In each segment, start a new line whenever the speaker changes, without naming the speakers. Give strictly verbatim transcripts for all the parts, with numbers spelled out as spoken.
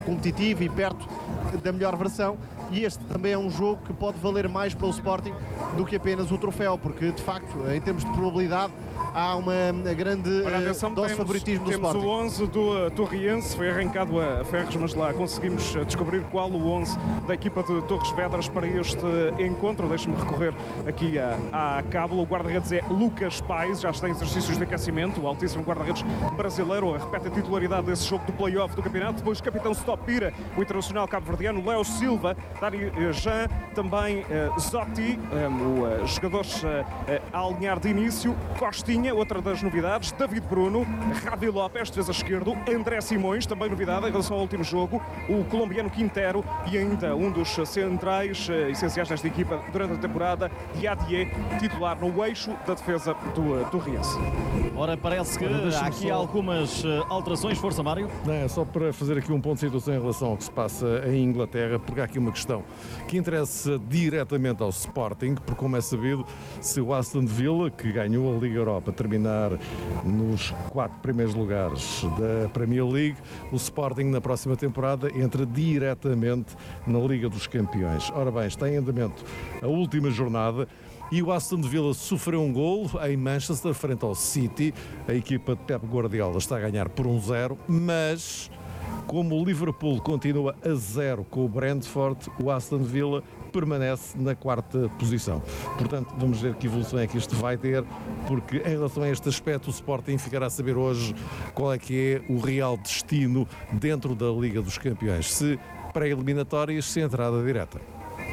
competitivo e perto da melhor versão, e este também é um jogo que pode valer mais para o Sporting do que apenas o troféu, porque de facto, em termos de probabilidade, há uma grande uh, dose de favoritismo do
temos
Sporting.
Temos o onze do uh, Torriense, foi arrancado a ferros, mas lá conseguimos uh, descobrir qual o onze da equipa de Torres Vedras para este uh, encontro. Deixe-me recorrer aqui à, à cábula. O guarda-redes é Lucas Paes, já está em exercícios de aquecimento, o altíssimo guarda-redes brasileiro, repete a titularidade desse jogo do play-off do campeonato. Depois capitão Stopira, o internacional cabo-verdiano, Léo Silva, Dani uh, Jean, também uh, Zotti, um, o uh, jogador uh, uh, a alinhar de início, Costinha, outra das novidades, David Bruno, Ravi Lopes, defesa esquerdo, André Simões, também novidade em relação ao último jogo, o colombiano Quintero e ainda um dos centrais uh, essenciais desta equipa durante a temporada, Diadier, titular no eixo da defesa do, uh, do Riense.
Ora, parece que há aqui só... algumas uh, alterações. Força, Mário.
Não, é só para fazer aqui um ponto de situação em relação ao que se passa em Inglaterra, porque há aqui uma questão que interessa diretamente ao Sporting, porque, como é sabido, se o Aston Villa, que ganhou a Liga Europa, terminar nos quatro primeiros lugares da Premier League, o Sporting na próxima temporada entra diretamente na Liga dos Campeões. Ora bem, está em andamento a última jornada e o Aston Villa sofreu um golo em Manchester frente ao City. A equipa de Pep Guardiola está a ganhar por um zero, mas como o Liverpool continua a zero com o Brentford, o Aston Villa permanece na quarta posição. Portanto, vamos ver que evolução é que isto vai ter, porque em relação a este aspecto o Sporting ficará a saber hoje qual é que é o real destino dentro da Liga dos Campeões, se pré-eliminatórias, se entrada direta.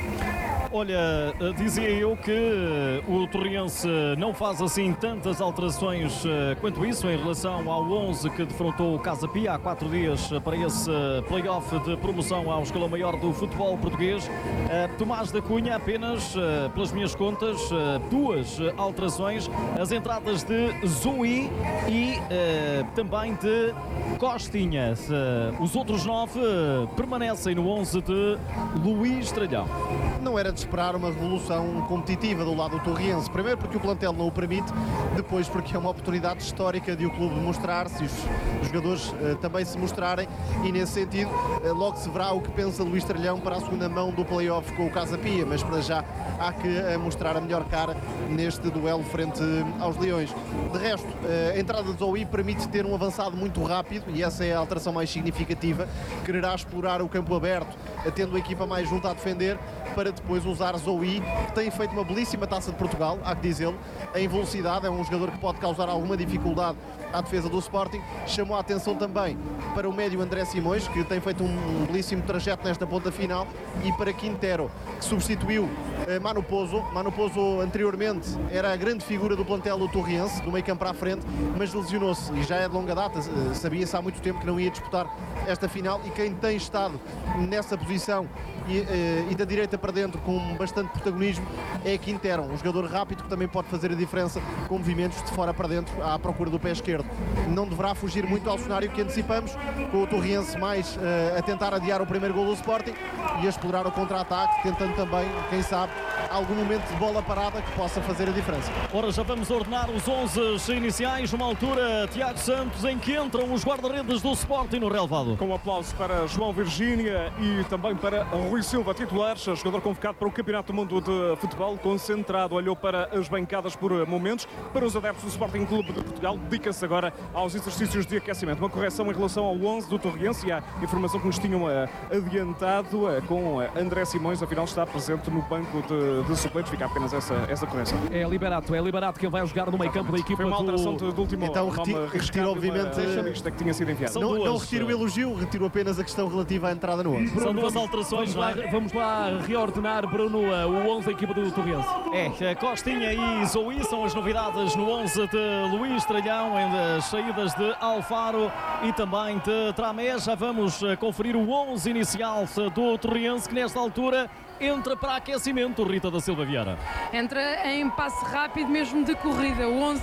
Olha, dizia eu que o Torriense não faz assim tantas alterações quanto isso em relação ao onze que defrontou o Casa Pia há quatro dias para esse play-off de promoção ao escalão maior do futebol português. Tomás da Cunha, apenas, pelas minhas contas, duas alterações, as entradas de Zoui e também de Costinha. Os outros nove permanecem no onze de Luís Tralhão.
Não era de esperar uma revolução competitiva do lado do Torriense. Primeiro porque o plantel não o permite, depois porque é uma oportunidade histórica de o clube mostrar-se e os, os jogadores uh, também se mostrarem, e nesse sentido uh, logo se verá o que pensa Luís Tralhão para a segunda mão do play-off com o Casa Pia, mas para já há que uh, mostrar a melhor cara neste duelo frente uh, aos Leões. De resto, uh, a entrada de Zoui permite ter um avançado muito rápido e essa é a alteração mais significativa. Quererá explorar o campo aberto, uh, tendo a equipa mais junta a defender, para depois usar Zoui, que tem feito uma belíssima Taça de Portugal, há que dizê-lo, em velocidade, é um jogador que pode causar alguma dificuldade à defesa do Sporting. Chamou a atenção também para o médio André Simões, que tem feito um belíssimo trajeto nesta ponta final, e para Quintero, que substituiu uh, Manu Pozo. Manu Pozo anteriormente era a grande figura do plantel do Torriense, do meio campo para a frente, mas lesionou-se e já é de longa data, uh, sabia-se há muito tempo que não ia disputar esta final, e quem tem estado nessa posição e, uh, e da direita para dentro com bastante protagonismo é Quintero, um jogador rápido que também pode fazer a diferença com movimentos de fora para dentro à procura do pé esquerdo. Não deverá fugir muito ao cenário que antecipamos, com o Torriense mais uh, a tentar adiar o primeiro gol do Sporting e a explorar o contra-ataque, tentando também, quem sabe, algum momento de bola parada que possa fazer a diferença.
Ora, já vamos ordenar os onze iniciais numa altura, Tiago Santos, em que entram os guarda-redes do Sporting no relevado.
Com um aplauso para João Virgínia e também para Rui Silva, titulares, jogador convocado para o Campeonato do Mundo de Futebol, concentrado, olhou para as bancadas por momentos. Para os adeptos do Sporting Clube de Portugal, dedica-se agora aos exercícios de aquecimento. Uma correção em relação ao onze do Torriense e à informação que nos tinham uh, adiantado uh, com uh, André Simões, afinal está presente no banco de, de suplentes. Fica apenas essa, essa correção.
É Liberato, é Liberato quem vai jogar no meio campo da equipa.
Foi uma alteração
do...
do último.
Então retiro, retiro obviamente
uh, que tinha sido enviado.
Não, não retiro o elogio, retiro apenas a questão relativa à entrada no onze.
São duas alterações.
Vamos lá, vamos lá reordenar, Bruno, o onze da equipa do Torriense.
É, Costinha e Zoui são as novidades no onze de Luís Tralhão, as saídas de Alfaro e também de Tramé. Já vamos conferir o onze inicial do Torriense, que nesta altura entra para aquecimento, Rita Rita da Silva Vieira.
Entra em passe rápido mesmo de corrida. O onze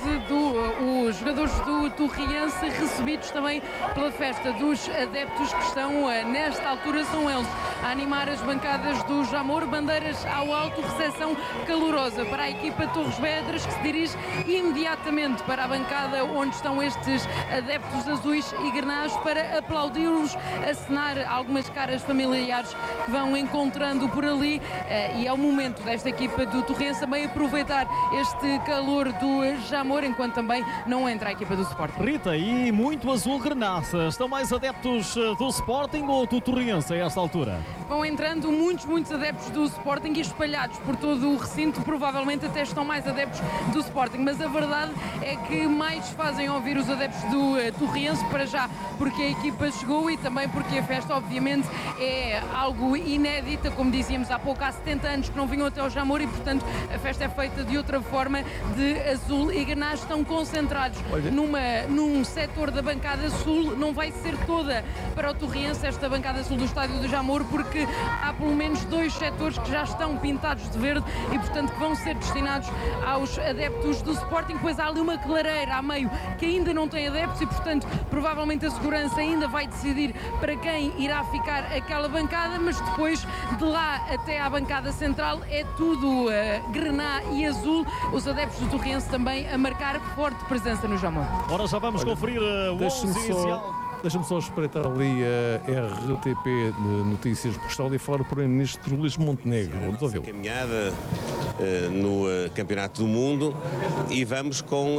do, os jogadores do Torriense, recebidos também pela festa dos adeptos que estão nesta altura, são eles a animar as bancadas do Jamor. Bandeiras ao alto, recepção calorosa para a equipa Torres Vedras, que se dirige imediatamente para a bancada onde estão estes adeptos azuis e granás para aplaudir-os, acenar algumas caras familiares que vão encontrando por ali, e é o momento desta equipa do Torrense também aproveitar este calor do Jamor, enquanto também não entra a equipa do Sporting.
Rita, e muito azul grenaça, estão mais adeptos do Sporting ou do Torrense a esta altura?
Vão entrando muitos, muitos adeptos do Sporting e espalhados por todo o recinto, provavelmente até estão mais adeptos do Sporting, mas a verdade é que mais fazem ouvir os adeptos do uh, Torriense, para já porque a equipa chegou e também porque a festa obviamente é algo inédita, como dizíamos há pouco, há setenta anos que não vinham até ao Jamor e portanto a festa é feita de outra forma, de azul e granás. Estão concentrados numa, num setor da bancada sul, não vai ser toda para o Torriense esta bancada sul do estádio do Jamor, porque há pelo menos dois setores que já estão pintados de verde e portanto que vão ser destinados aos adeptos do Sporting. Pois há ali uma clareira a meio que ainda não tem adeptos e portanto provavelmente a segurança ainda vai decidir para quem irá ficar aquela bancada, mas depois de lá até à bancada central é tudo uh, grená e azul, os adeptos do Torrense também a marcar forte presença no Jamor.
Ora, já vamos Olha, conferir uh, o onze inicial.
Deixa-me só espreitar ali a R T P Notícias, porque está ali fora o Primeiro-Ministro Luís Montenegro. Vamos ouvi-lo.
Caminhada uh, no uh, Campeonato do Mundo e vamos com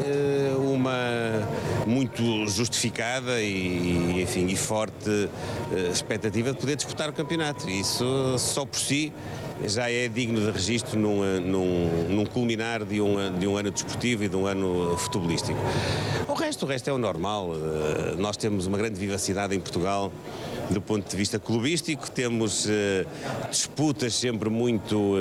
uh, uma muito justificada e, enfim, e forte uh, expectativa de poder disputar o campeonato. Isso só por si já é digno de registro num, num, num culminar de um, de um ano desportivo e de um ano futebolístico. O resto, o resto é o normal. Uh, nós temos uma grande vivacidade em Portugal do ponto de vista clubístico, temos uh, disputas sempre muito uh,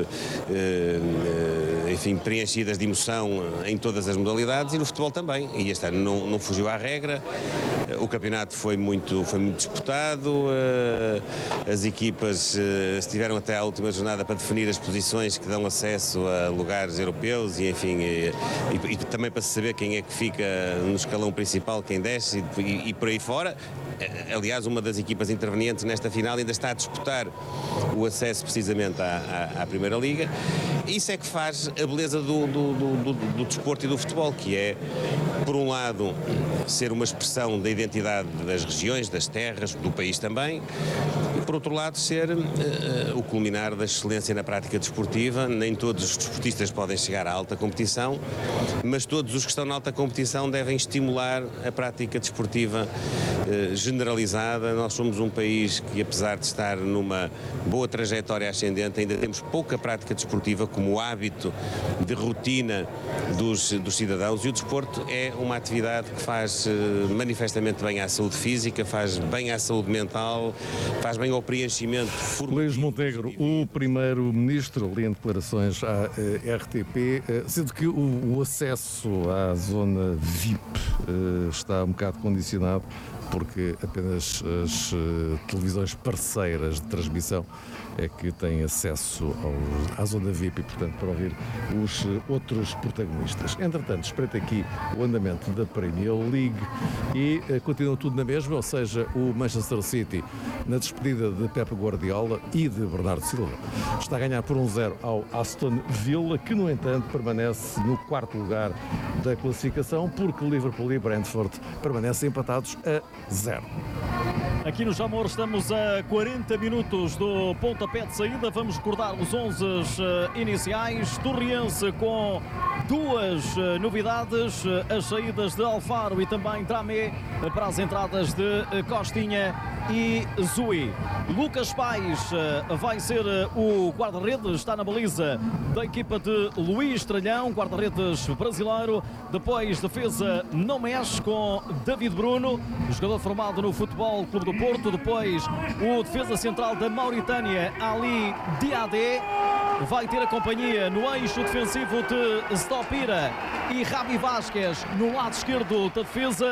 uh, enfim, preenchidas de emoção em todas as modalidades e no futebol também, e este ano não, não fugiu à regra. Uh, o campeonato foi muito, foi muito disputado, uh, as equipas uh, estiveram até à última jornada para definir as posições que dão acesso a lugares europeus e enfim, e, e, e também para se saber quem é que fica no escalão principal, quem desce e, e, e por aí fora. Aliás, uma das equipas intervenientes nesta final ainda está a disputar o acesso precisamente à, à, à Primeira Liga. Isso é que faz a beleza do, do, do, do, do desporto e do futebol, que é, por um lado, ser uma expressão da identidade das regiões, das terras, do país também, e por outro lado ser uh, o culminar da excelência na prática desportiva. Nem todos os desportistas podem chegar à alta competição, mas todos os que estão na alta competição devem estimular a prática desportiva uh, generalizada. Nós somos um país que, apesar de estar numa boa trajetória ascendente, ainda temos pouca prática desportiva como hábito de rotina dos, dos cidadãos, e o desporto é uma atividade que faz uh, manifestamente bem à saúde física, faz bem à saúde mental, faz bem ao preenchimento formativo.
Luís Montenegro, o primeiro-ministro, ali em declarações à uh, R T P, uh, sendo que o, o acesso à zona V I P uh, está um bocado condicionado porque apenas as uh, televisões parceiras de transmissão é que têm acesso ao, à zona V I P e, portanto, para ouvir os uh, outros protagonistas. Entretanto, espreita aqui o andamento da Premier League e uh, continua tudo na mesma, ou seja, o Manchester City, na despedida de Pep Guardiola e de Bernardo Silva, está a ganhar por um zero ao Aston Villa, que, no entanto, permanece no quarto lugar da classificação, porque Liverpool e Brentford permanecem empatados a zero.
Aqui no Jamor estamos a quarenta minutos do pontapé de saída. Vamos recordar os onze uh, iniciais. Torriense com duas uh, novidades, uh, as saídas de Alfaro e também Tramé uh, para as entradas de uh, Costinha e Zui. Lucas Paes uh, vai ser uh, o guarda-redes, está na baliza da equipa de Luís Tralhão, guarda-redes brasileiro. Depois defesa não mexe com David Bruno, jogador formado no Futebol Clube do Porto. Depois o defesa central da Mauritânia, Ali Diadé, vai ter a companhia no eixo defensivo de Stopira e Rabi Vasquez no lado esquerdo da defesa.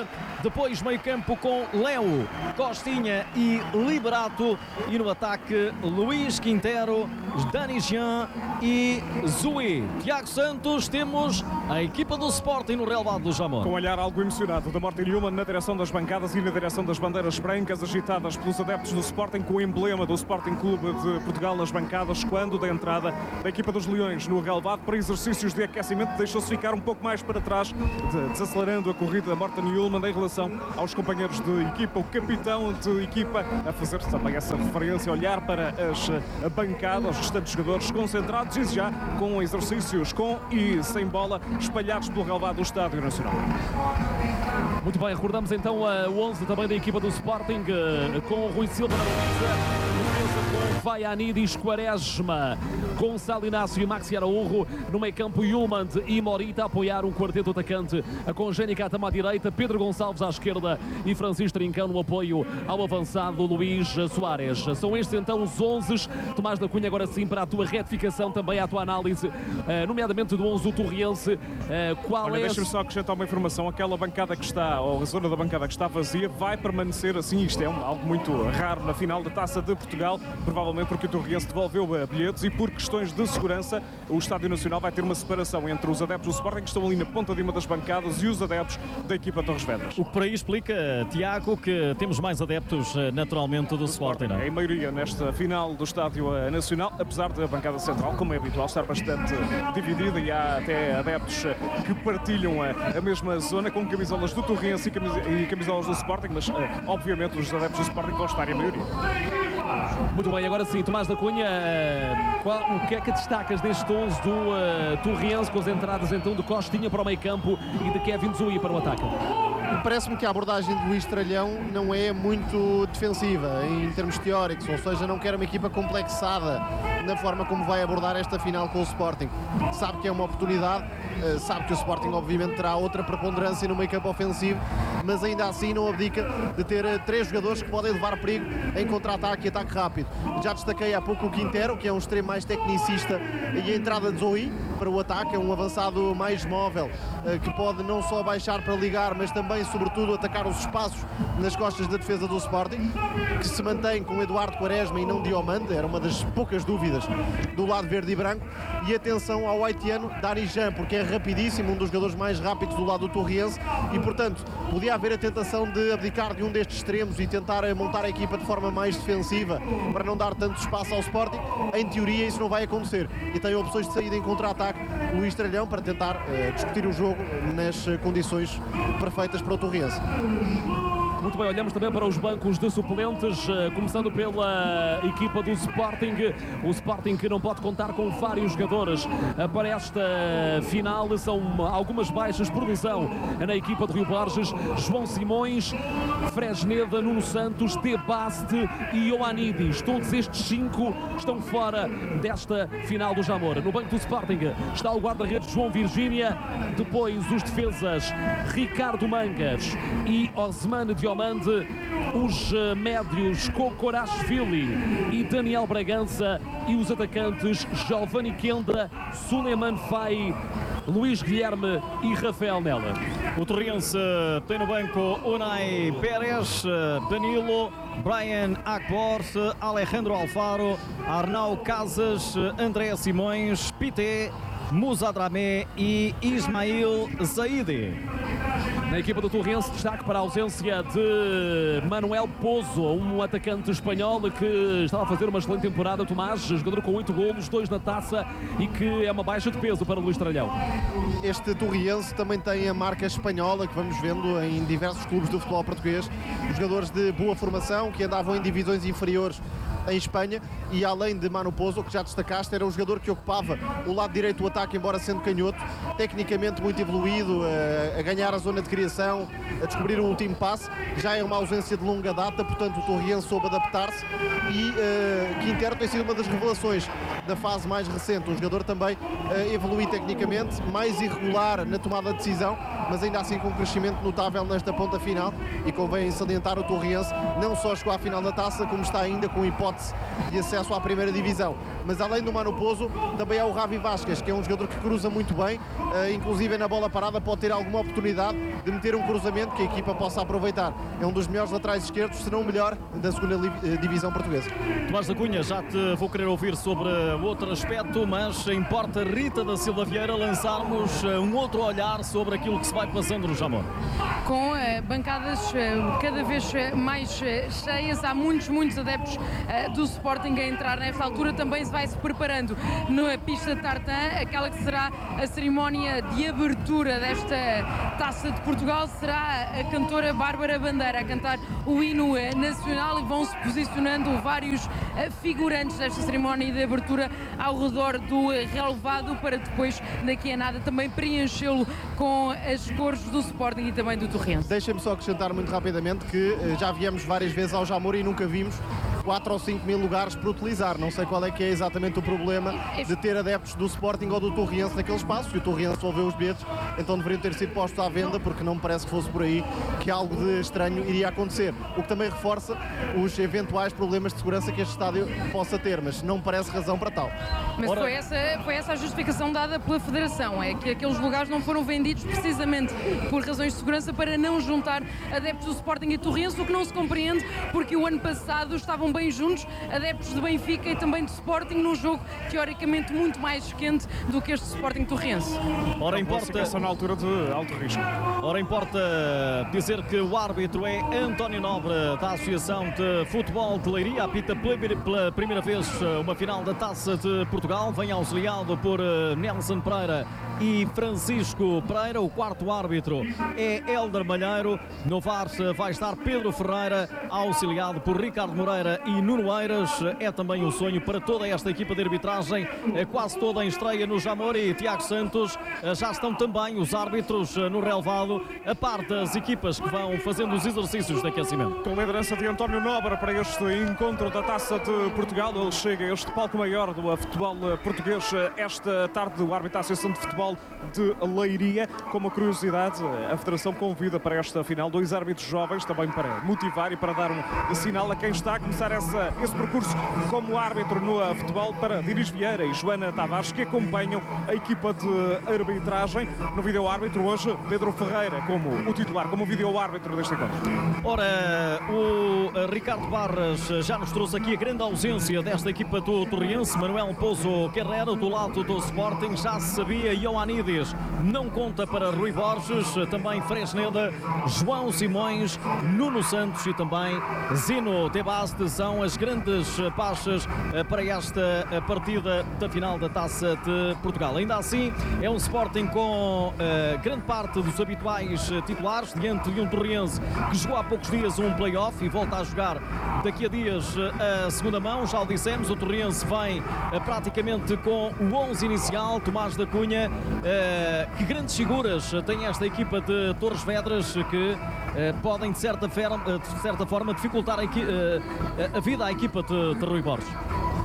Depois meio campo com Léo, Costinha e Liberato. E no ataque Luís Quintero, Dani Jean e Zui. Tiago Santos, temos a equipa do Sporting no relvado do Jamor.
Com um olhar algo emocionado da Martin Newman na direção das bancadas e na direção das bandeiras brancas agitadas pelos adeptos do Sporting, com o emblema do Sporting Clube de Portugal nas bancadas, quando da entrada da equipa dos Leões no relvado para exercícios de aquecimento deixou-se ficar um pouco mais para trás, desacelerando a corrida da Martin Newman em relação aos companheiros de equipa, o capitão de equipa a fazer também essa referência, olhar para as bancadas, os restantes jogadores concentrados e já com exercícios com e sem bola espalhados pelo relvado do Estádio Nacional.
Muito bem, recordamos então o onze também da equipa do Sporting, com o Rui Silva na baliza. Com Vaianidis, Quaresma, Gonçalo Inácio e Maxi Araújo. No meio campo, Yulmand e Morita a apoiar um quarteto atacante com Jenny Catama à direita, Pedro Gonçalves à esquerda e Francisco Trincão no apoio ao avançado Luís Soares. São estes então os onze. Tomás da Cunha, agora sim para a tua retificação, também à tua análise, nomeadamente do onze do Torriense. Qual
Olha,
é...
deixa-me só acrescentar uma informação. Aquela bancada que está, ou a zona da bancada que está vazia, vai permanecer assim. Isto é um, algo muito raro na final da Taça de Portugal, provavelmente porque o Torriense devolveu bilhetes e por questões de segurança o Estádio Nacional vai ter uma separação entre os adeptos do Sporting, que estão ali na ponta de uma das bancadas, e os adeptos da equipa Torres Vedras.
O que por aí explica, Tiago, que temos mais adeptos naturalmente do Sporting, não é?
Em maioria nesta final do Estádio Nacional, apesar da bancada central, como é habitual, estar bastante dividida, e há até adeptos que partilham a, a mesma zona com camisolas do Torriense e, camis e camisolas do Sporting, mas obviamente os adeptos do Sporting vão estar em maioria.
Muito bem, agora sim, Tomás da Cunha, qual, o que é que destacas deste onze do uh, Torriense, com as entradas então de Costinha para o meio campo e de Kevin Zui para o ataque?
Parece-me que a abordagem de Luís Tralhão não é muito defensiva em termos teóricos, ou seja, não quer uma equipa complexada na forma como vai abordar esta final com o Sporting. Sabe que é uma oportunidade, sabe que o Sporting obviamente terá outra preponderância no meio campo ofensivo, mas ainda assim não abdica de ter três jogadores que podem levar perigo em contra-ataque e ataque rápido. Já destaquei há pouco o Quintero, que é um extremo mais tecnicista, e a entrada de Zoui para o ataque, é um avançado mais móvel, que pode não só baixar para ligar, mas também, sobretudo, atacar os espaços nas costas da defesa do Sporting, que se mantém com Eduardo Quaresma e não Diomande, era uma das poucas dúvidas do lado verde e branco. E atenção ao haitiano Dani Jean, porque é rapidíssimo, um dos jogadores mais rápidos do lado do Torriense, e portanto podia haver a tentação de abdicar de um destes extremos e tentar montar a equipa de forma mais defensiva para não dar tanto espaço ao Sporting. Em teoria isso não vai acontecer e tem opções de saída em contra-ataque Luís Tralhão para tentar uh, discutir o jogo nas condições perfeitas para o Torriense.
Muito bem, olhamos também para os bancos de suplentes, começando pela equipa do Sporting. O Sporting que não pode contar com vários jogadores para esta final. São algumas baixas por lesão na equipa de Rio Borges. João Simões, Fresneda, Nuno Santos, Tebaste e Ioannidis. Todos estes cinco estão fora desta final do Jamor. No banco do Sporting está o guarda-redes João Virgínia, depois os defesas Ricardo Mangas e Osmane Diomande, os médios Kokorashvili e Daniel Bragança, e os atacantes Giovanni Kendra, Suleiman Fai, Luís Guilherme e Rafael Nela.
O Torriense tem no banco Unai Pérez, Danilo, Brian Akbor, Alejandro Alfaro, Arnau Casas, André Simões, Pité, Moussa Dramé e Ismail Zaidi.
Na equipa do Torriense, destaque para a ausência de Manuel Pozo, um atacante espanhol que estava a fazer uma excelente temporada. Tomás, jogador com oito golos, dois na taça, e que é uma baixa de peso para Luís Tralhão.
Este Torriense também tem a marca espanhola, que vamos vendo em diversos clubes do futebol português, jogadores de boa formação que andavam em divisões inferiores em Espanha, e além de Manu Pozo, que já destacaste, era um jogador que ocupava o lado direito do ataque, embora sendo canhoto, tecnicamente muito evoluído, a, a ganhar a zona de criação, a descobrir o último passe. Já é uma ausência de longa data, portanto o Torriense soube adaptar-se, e uh, Quintero tem sido uma das revelações da fase mais recente. Um jogador também uh, evolui tecnicamente, mais irregular na tomada de decisão, mas ainda assim com um crescimento notável nesta ponta final, e convém salientar o Torriense não só chegou à final da taça, como está ainda com hipótese de acesso à primeira divisão. mas além do Mano Pozo, também há o Ravi Vasquez, que é um jogador que cruza muito bem, uh, inclusive na bola parada pode ter alguma oportunidade de meter um cruzamento que a equipa possa aproveitar. É um dos melhores laterais esquerdos, se não o melhor, da segunda divisão portuguesa.
Tomás da Cunha, já te vou querer ouvir sobre outro aspecto, mas importa, Rita da Silva Vieira, lançarmos um outro olhar sobre aquilo que se vai passando no Jamor.
Com uh, bancadas uh, cada vez mais uh, cheias, há muitos, muitos adeptos uh, do Sporting a entrar nesta altura. Também se vai-se preparando na pista de tartan, aquela que será a cerimónia de abertura desta Taça de Portugal. Será a cantora Bárbara Bandeira a cantar o hino uh, nacional, e vão-se posicionando vários uh, figurantes desta cerimónia de abertura ao redor do uh, relevado, para depois, daqui a nada, também preenchê-lo com as cores do Sporting e também do Torrense.
Deixem-me só acrescentar muito rapidamente que uh, já viemos várias vezes ao Jamor e nunca vimos quatro ou cinco mil lugares para utilizar. Não sei qual é que é exatamente o problema de ter adeptos do Sporting ou do Torriense naquele espaço, e o Torriense devolveu os bilhetes, então deveriam ter sido postos à venda, porque não me parece que fosse por aí que algo de estranho iria acontecer, o que também reforça os eventuais problemas de segurança que este estádio possa ter, mas não me parece razão para tal.
Mas
Ora...
foi, essa, foi essa a justificação dada pela Federação, é que aqueles lugares não foram vendidos precisamente por razões de segurança, para não juntar adeptos do Sporting e Torriense, o que não se compreende, porque o ano passado estavam bem juntos, adeptos de Benfica e também do Sporting, num jogo teoricamente muito mais quente do que este Sporting Torrense.
Ora, importa,
na altura de alto risco.
Ora, importa dizer que o árbitro é António Nobre, da Associação de Futebol de Leiria, apita pela primeira vez uma final da Taça de Portugal, vem auxiliado por Nelson Pereira e Francisco Pereira. O quarto árbitro é Hélder Malheiro. No V A R vai estar Pedro Ferreira, auxiliado por Ricardo Moreira e Nuno Eiras. É também um sonho para toda esta equipa de arbitragem, quase toda em estreia no Jamor, e Tiago Santos. Já estão também os árbitros no relevado, a par das equipas que vão fazendo os exercícios de aquecimento.
Com a liderança de António Nobre para este encontro da Taça de Portugal, ele chega a este palco maior do futebol português esta tarde. O árbitro da Associação de Futebol de Leiria. Com uma curiosidade, a Federação convida para esta final dois árbitros jovens, também para motivar e para dar um sinal a quem está a começar essa, esse percurso como árbitro no futebol, para Dinis Vieira e Joana Tavares, que acompanham a equipa de arbitragem. No vídeo-árbitro hoje, Pedro Ferreira como o titular, como o vídeo-árbitro deste encontro.
Ora, o Ricardo Barras já nos trouxe aqui a grande ausência desta equipa do Torriense. Manuel Pozo Carreira, do lado do Sporting, já se sabia. Ioannides não conta para Rui Borges, também Fresneda, João Simões, Nuno Santos e também Zino Tebaste são as grandes baixas para esta partida da final da Taça de Portugal. Ainda assim, é um Sporting com uh, grande parte dos habituais titulares, diante de um Torriense que jogou há poucos dias um play-off e volta a jogar daqui a dias a segunda mão. Já o dissemos, o Torriense vem uh, praticamente com o onze inicial. Tomás da Cunha, uh, que grandes figuras tem esta equipa de Torres Vedras, que uh, podem de certa, ferma, de certa forma dificultar a, uh, a vida à equipa de, de Rui Borges.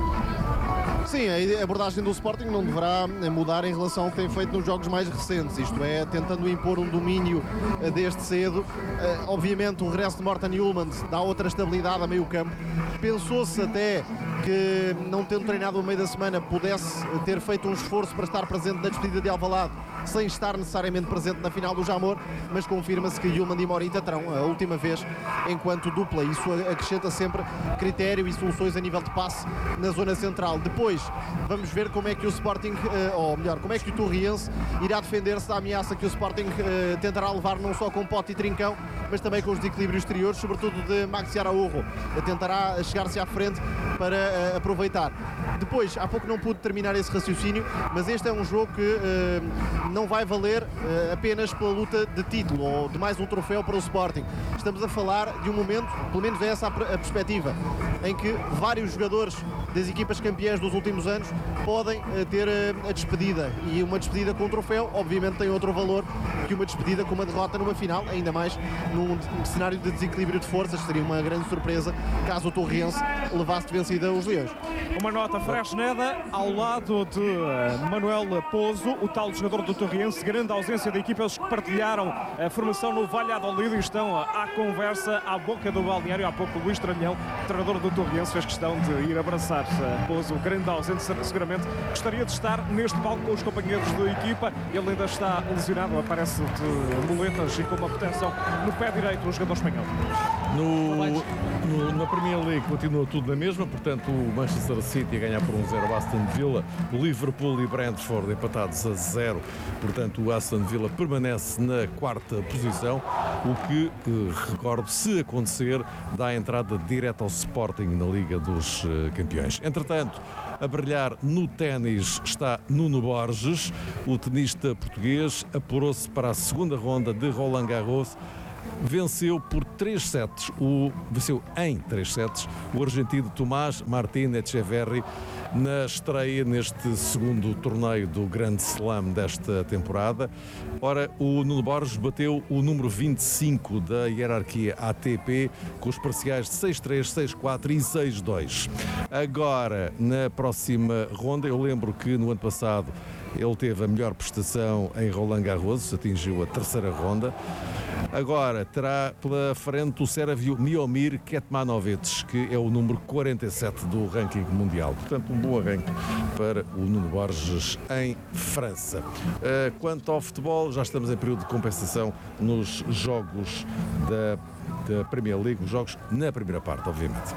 Sim, a abordagem do Sporting não deverá mudar em relação ao que tem feito nos jogos mais recentes, isto é, tentando impor um domínio desde cedo. Obviamente o regresso de Morten Hjulmand dá outra estabilidade a meio campo. Pensou-se até que, não tendo treinado no meio da semana, pudesse ter feito um esforço para estar presente na despedida de Alvalade, sem estar necessariamente presente na final do Jamor, mas confirma-se que Hjulmand e Morita terão a última vez enquanto dupla. Isso acrescenta sempre critério e soluções a nível de passe na zona central. Depois vamos ver como é que o Sporting, ou melhor, como é que o Torriense irá defender-se da ameaça que o Sporting tentará levar, não só com Pote e Trincão, mas também com os desequilíbrios exteriores, sobretudo de Maxi Araújo. Tentará chegar-se à frente para aproveitar. Depois, há pouco não pude terminar esse raciocínio, mas este é um jogo que uh, não vai valer uh, apenas pela luta de título ou de mais um troféu para o Sporting. Estamos a falar de um momento, pelo menos é essa a, a perspectiva, em que vários jogadores das equipas campeãs dos últimos anos podem uh, ter uh, a despedida, e uma despedida com um troféu obviamente tem outro valor que uma despedida com uma derrota numa final, ainda mais num cenário de desequilíbrio de forças. Seria uma grande surpresa caso o Torriense levasse de vencida os Leões.
Uma nota, Fresneda ao lado de uh, Manuel Pozo, o tal jogador do Torriense, grande ausência da equipa. Eles que partilharam a formação no Valladolid e estão à conversa à boca do balneário. Há pouco o Luís Tralhão, treinador do do Torriense fez questão de ir abraçar, após o grande ausente, seguramente gostaria de estar neste palco com os companheiros da equipa. Ele ainda está lesionado, aparece de muletas e com uma proteção no pé direito, o jogador espanhol.
No, no, na Premier League continua tudo na mesma, portanto o Manchester City a ganhar por um zero o Aston Villa, o Liverpool e Brentford empatados a zero, portanto o Aston Villa permanece na quarta posição, o que, que recordo, se acontecer, dá a entrada direta ao Sporting na Liga dos uh, Campeões. Entretanto, a brilhar no ténis está Nuno Borges, o tenista português apurou-se para a segunda ronda de Roland Garros. Venceu por três sets, o, venceu em três sets o argentino Tomás Martín Echeverry na estreia neste segundo torneio do Grand Slam desta temporada. Ora, o Nuno Borges bateu o número vinte e cinco da hierarquia A T P com os parciais de seis três, seis quatro e seis dois. Agora, na próxima ronda, eu lembro que no ano passado ele teve a melhor prestação em Roland Garros, atingiu a terceira ronda. Agora terá pela frente o sérvio Miomir Ketmanovic, que é o número quarenta e sete do ranking mundial. Portanto, um bom arranque para o Nuno Borges em França. Quanto ao futebol, já estamos em período de compensação nos jogos da, da Premier League, os jogos na primeira parte, obviamente.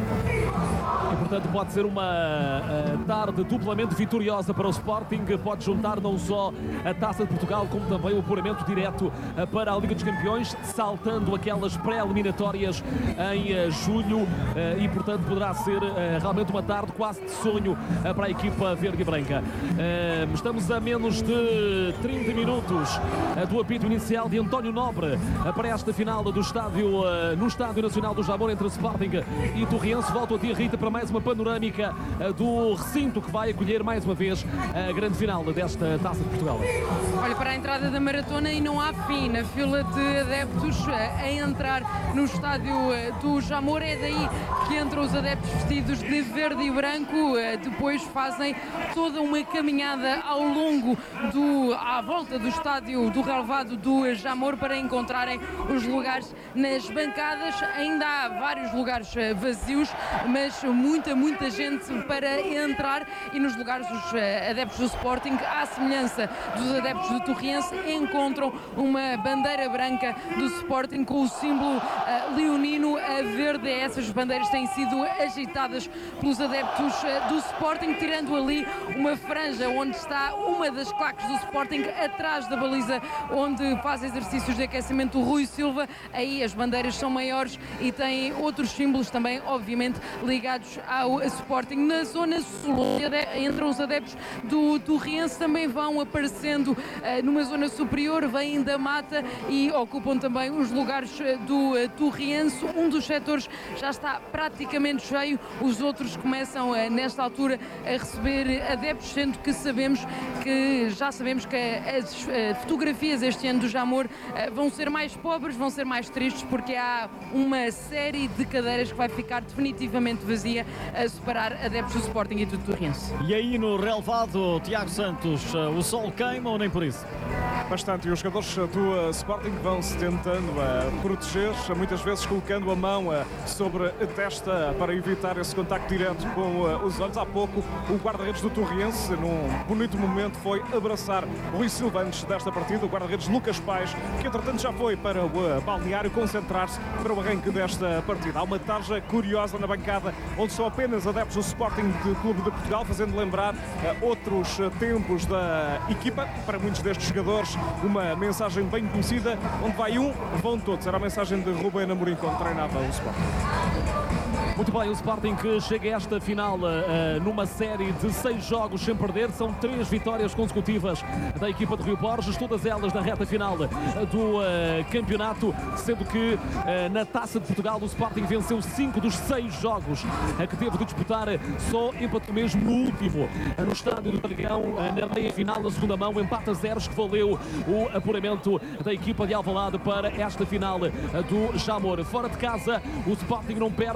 E, portanto, pode ser uma uh, tarde duplamente vitoriosa para o Sporting. Pode juntar não só a Taça de Portugal, como também o apuramento direto uh, para a Liga dos Campeões, saltando aquelas pré-eliminatórias em uh, julho. Uh, e, portanto, poderá ser uh, realmente uma tarde quase de sonho uh, para a equipa verde e branca. Uh, estamos a menos de trinta minutos uh, do apito inicial de António Nobre uh, para esta final do estádio, uh, no Estádio Nacional do Jamor, entre Sporting e Torriense. Volto a ti, Rita, para mais uma panorâmica do recinto que vai acolher mais uma vez a grande final desta Taça de Portugal.
Olha, para a entrada da maratona e não há fim na fila de adeptos a entrar no estádio do Jamor. É daí que entram os adeptos vestidos de verde e branco, depois fazem toda uma caminhada ao longo do, à volta do estádio do relvado do Jamor para encontrarem os lugares nas bancadas. Ainda há vários lugares vazios, mas muita, muita gente para entrar, e nos lugares os adeptos do Sporting, à semelhança dos adeptos do Torriense, encontram uma bandeira branca do Sporting com o símbolo uh, leonino a verde. Essas bandeiras têm sido agitadas pelos adeptos uh, do Sporting, tirando ali uma franja onde está uma das claques do Sporting, atrás da baliza onde faz exercícios de aquecimento o Rui Silva. Aí as bandeiras são maiores e têm outros símbolos também, obviamente, ligados ao Sporting. Na zona sul, entram os adeptos do Torriense, também vão aparecendo uh, numa zona superior, vêm da mata e ocupam também os lugares uh, do uh, Torriense. Um dos setores já está praticamente cheio, os outros começam uh, nesta altura a receber adeptos, sendo que sabemos que já sabemos que as uh, fotografias este ano do Jamor uh, vão ser mais pobres, vão ser mais tristes, porque há uma série de cadeiras que vai ficar definitivamente vazia, a separar adeptos do Sporting e do Torriense.
E aí no relvado, Tiago Santos, o sol queima ou nem por isso?
Bastante, e os jogadores do Sporting vão-se tentando uh, proteger, muitas vezes colocando a mão uh, sobre a testa para evitar esse contacto direto com uh, os olhos. Há pouco o guarda-redes do Torriense, num bonito momento, foi abraçar Rui Silva antes desta partida, o guarda-redes Lucas Paes, que entretanto já foi para o uh, balneário concentrar-se para o arranque desta partida. Há uma tarja curiosa na bancada, onde são apenas adeptos do Sporting de Clube de Portugal, fazendo lembrar uh, outros uh, tempos da equipa. Para muitos destes jogadores, uma mensagem bem conhecida: onde vai um, vão todos. Era a mensagem de Rubén Amorim quando treinava o Sporting.
Muito bem, o Sporting que chega a esta final uh, numa série de seis jogos sem perder. São três vitórias consecutivas da equipa de Rio Borges, todas elas na reta final uh, do uh, campeonato, sendo que uh, na Taça de Portugal o Sporting venceu cinco dos seis jogos uh, que teve de disputar, só empatou mesmo no último, uh, no estádio do Dragão, uh, na meia-final, na segunda mão, empate a zeros, que valeu o apuramento da equipa de Alvalade para esta final uh, do Jamor. Fora de casa, o Sporting não perde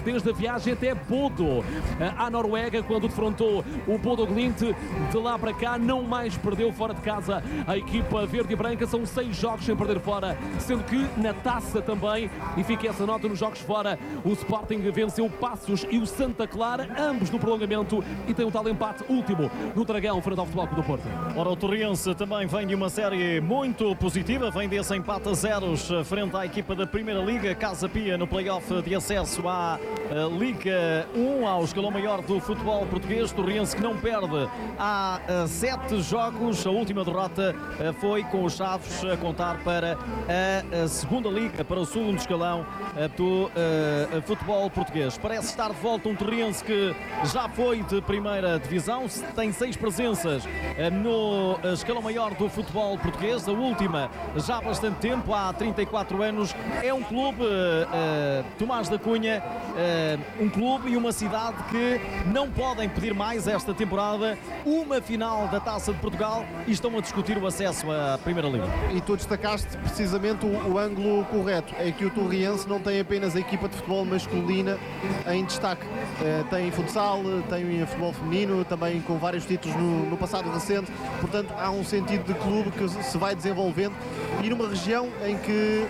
desde a viagem até Bodo, à Noruega, quando defrontou o Bodo Glimt. De lá para cá não mais perdeu fora de casa a equipa verde e branca. São seis jogos sem perder fora, sendo que na taça também, e fica essa nota nos jogos fora, o Sporting venceu o Passos e o Santa Clara, ambos no prolongamento, e tem um tal empate último no Dragão frente ao Futebol Clube do Porto.
Ora, o Torriense também vem de uma série muito positiva, vem desse empate a zeros frente à equipa da Primeira Liga, Casa Pia, no play-off de acesso à uh, Liga um, ao escalão maior do futebol português. Torriense que não perde há uh, sete jogos, a última derrota uh, foi com os Chaves a contar para a, a segunda Liga, para o segundo escalão uh, do uh, futebol português. Parece estar de volta um Torriense que já foi de primeira divisão, tem seis presenças uh, no uh, escalão maior do futebol português, a última já há bastante tempo, há trinta e quatro anos. É um clube, uh, uh, Tomás da Cunha, uh, um clube e uma cidade que não podem pedir mais esta temporada, uma final da Taça de Portugal, e estão a discutir o acesso à Primeira Liga.
E tu destacaste precisamente o, o ângulo correto, é que o Torriense não tem apenas a equipa de futebol masculina em destaque, uh, tem futsal, tem futebol feminino, também com vários títulos no, no passado recente, portanto há um sentido de clube que se vai desenvolvendo, e numa região em que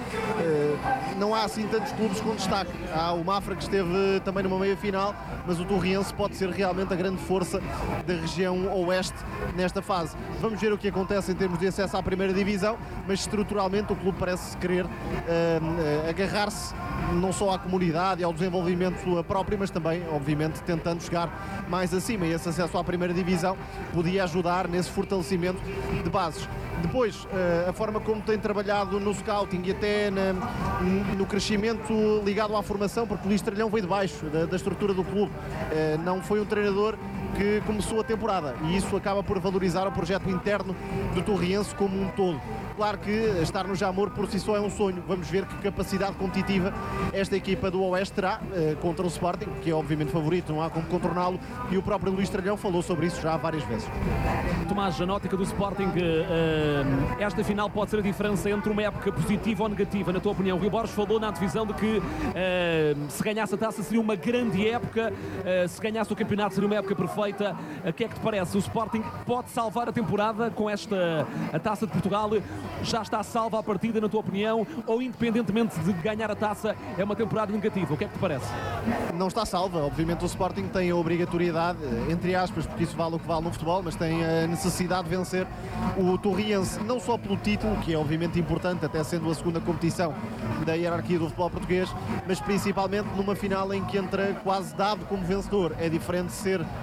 uh, não há assim tantos clubes com destaque. Há o Mafra, que esteve também numa meia-final, mas o Torriense pode ser realmente a grande força da região oeste nesta fase. Vamos ver o que acontece em termos de acesso à primeira divisão, mas estruturalmente o clube parece querer uh, uh, agarrar-se não só à comunidade e ao desenvolvimento próprio, mas também, obviamente, tentando chegar mais acima, e esse acesso à primeira divisão podia ajudar nesse fortalecimento de bases. Depois, a forma como tem trabalhado no scouting e até na, no crescimento ligado à formação, porque o Luís Tralhão veio de baixo da, da estrutura do clube, não foi um treinador que começou a temporada, e isso acaba por valorizar o projeto interno do Torriense como um todo. Claro que estar no Jamor por si só é um sonho. Vamos ver que capacidade competitiva esta equipa do Oeste terá uh, contra o Sporting, que é obviamente favorito, não há como contorná-lo, e o próprio Luís Tralhão falou sobre isso já várias vezes.
Tomás, a nótica do Sporting, uh, esta final pode ser a diferença entre uma época positiva ou negativa, na tua opinião? O Rui Borges falou na divisão de que uh, se ganhasse a taça seria uma grande época, uh, se ganhasse o campeonato seria uma época perfeita. O uh, que é que te parece? O Sporting pode salvar a temporada com esta a taça de Portugal? Já está salva a partida, na tua opinião, ou independentemente de ganhar a taça é uma temporada negativa? O que é que te parece?
Não está salva, obviamente o Sporting tem a obrigatoriedade, entre aspas, porque isso vale o que vale no futebol, mas tem a necessidade de vencer o Torriense, não só pelo título, que é obviamente importante, até sendo a segunda competição da hierarquia do futebol português, mas principalmente numa final em que entra quase dado como vencedor. É diferente ser uh,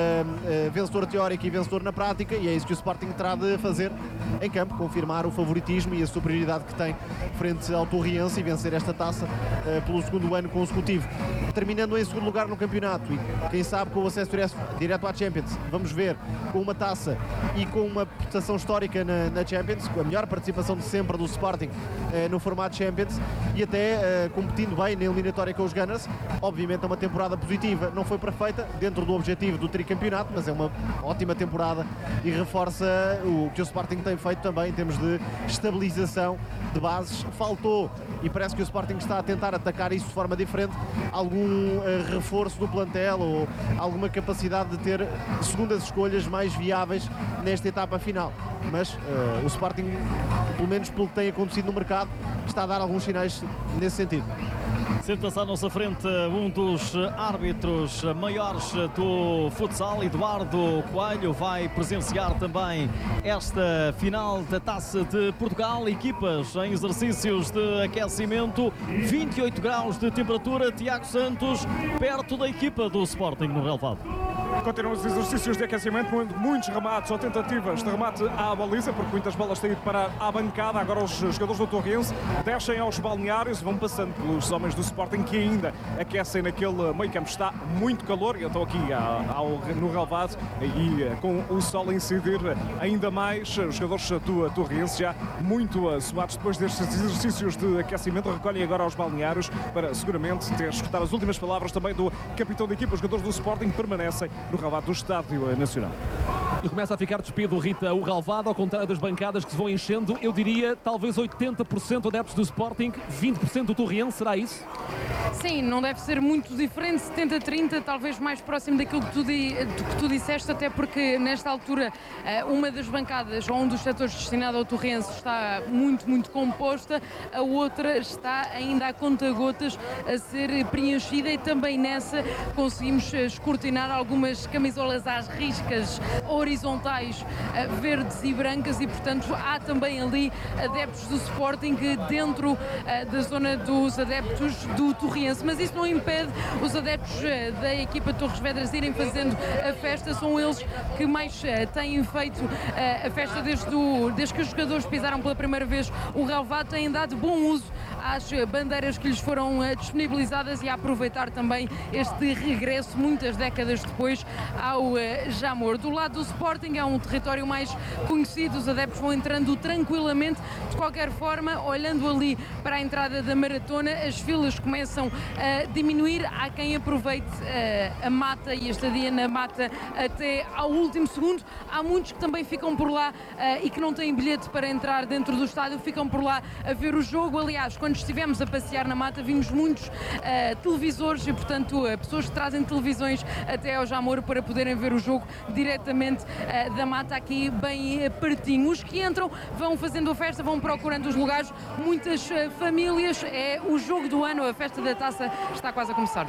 uh, vencedor teórico e vencedor na prática, e é isso que o Sporting terá de fazer em campo, confirmar o favoritismo e a superioridade que tem frente ao Torriense e vencer esta taça uh, pelo segundo ano consecutivo. Terminando em segundo lugar no campeonato, e quem sabe com o acesso direto, direto à Champions, vamos ver, com uma taça e com uma prestação histórica na, na Champions, com a melhor participação de sempre do Sporting uh, no formato Champions, e até uh, competindo bem na eliminatória com os Gunners. Obviamente é uma temporada positiva, não foi perfeita dentro do objetivo do tricampeonato, mas é uma ótima temporada e reforça o que o Sporting tem feito também em termos de estabilização de bases. Faltou, e parece que o Sporting está a tentar atacar isso de forma diferente, algum uh, reforço do plantel ou alguma capacidade de ter segundas escolhas mais viáveis nesta etapa final. Mas uh, o Sporting, pelo menos pelo que tem acontecido no mercado, está a dar alguns sinais nesse sentido.
Senta-se à nossa frente um dos árbitros maiores do futsal, Eduardo Coelho, vai presenciar também esta final da Taça de Portugal. Equipas em exercícios de aquecimento, vinte e oito graus de temperatura. Tiago Santos, perto da equipa do Sporting no relevado.
Continuam os exercícios de aquecimento, muitos remates ou tentativas de remate à baliza, porque muitas bolas têm ido para a bancada. Agora os jogadores do Torriense descem aos balneários e vão passando pelos homens do Sporting, que ainda aquecem naquele meio campo. Está muito calor e eu estou aqui ao, no relevado, e com o sol a incidir ainda mais, os jogadores do Torriense já muito suados depois destes exercícios de aquecimento, recolhem agora aos balneários para seguramente ter escutar as últimas palavras também do capitão da equipa. Os jogadores do Sporting permanecem no relvado do Estádio Nacional.
E começa a ficar despido, Rita, o relvado, ao contrário das bancadas que se vão enchendo. Eu diria talvez oitenta por cento adeptos do Sporting, vinte por cento do Torriense, será isso?
Sim, não deve ser muito diferente, setenta a trinta, talvez mais próximo daquilo que tu, di, do que tu disseste, até porque nesta altura uma das bancadas ou um dos setores destinado ao Torrense está muito, muito composta, a outra está ainda a conta-gotas a ser preenchida e também nessa conseguimos escrutinar algumas camisolas às riscas horizontais verdes e brancas e portanto há também ali adeptos do Sporting dentro da zona dos adeptos do Torrense, mas isso não impede os adeptos da equipa Torres Vedras irem fazendo a festa, são eles que mais têm feito a festa desde, o, desde que os jogadores pisaram pela primeira vez o relvado, têm dado bom uso às bandeiras que lhes foram disponibilizadas e a aproveitar também este regresso muitas décadas depois ao Jamor. Do lado do Sporting é um território mais conhecido, os adeptos vão entrando tranquilamente, de qualquer forma, olhando ali para a entrada da maratona, as filas começam a diminuir, há quem aproveite a mata e a estadia na mata até ao último segundo, há muitos que também ficam por lá e que não têm bilhete para entrar dentro do estádio, ficam por lá a ver o jogo. Aliás, quando estivemos a passear na mata vimos muitos uh, televisores e portanto uh, pessoas que trazem televisões até ao Jamor para poderem ver o jogo diretamente uh, da mata aqui bem uh, pertinho. Os que entram vão fazendo a festa, vão procurando os lugares, muitas uh, famílias, é o jogo do ano, a festa da taça está quase a começar.